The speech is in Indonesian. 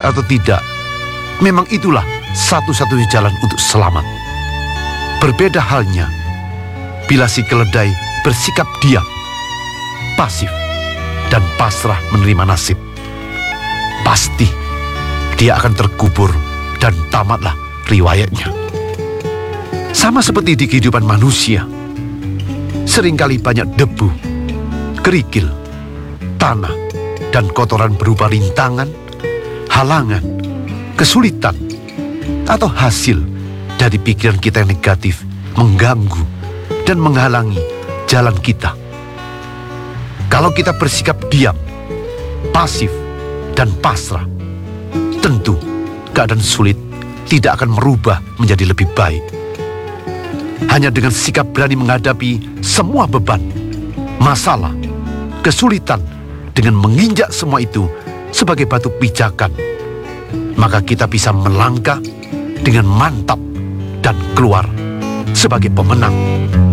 atau tidak, memang itulah satu-satunya jalan untuk selamat. Berbeda halnya bila si keledai bersikap diam, pasif, dan pasrah menerima nasib. Pasti dia akan terkubur dan tamatlah riwayatnya. Sama seperti di kehidupan manusia, seringkali banyak debu, kerikil, tanah, dan kotoran berupa rintangan, halangan, kesulitan, atau hasil dari pikiran kita yang negatif mengganggu dan menghalangi jalan kita. Kalau kita bersikap diam, pasif, dan pasrah, tentu keadaan sulit tidak akan merubah menjadi lebih baik. Hanya dengan sikap berani menghadapi semua beban, masalah, kesulitan, dengan menginjak semua itu sebagai batu pijakan, maka kita bisa melangkah dengan mantap dan keluar sebagai pemenang.